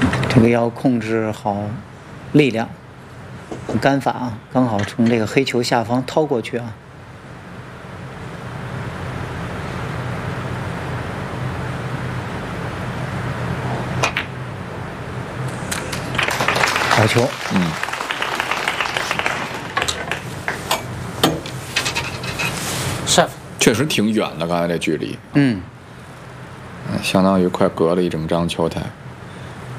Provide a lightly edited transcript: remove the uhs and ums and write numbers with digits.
这个要控制好力量，杆法啊，刚好从这个黑球下方掏过去啊。好球， chef 确实挺远的，刚才这距离， 嗯， 相当于快隔了一整张球台。